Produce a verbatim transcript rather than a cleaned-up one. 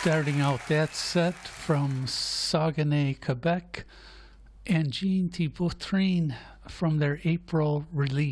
Starting out that set from Saguenay, Quebec, and Jean Thibautrin from their April release.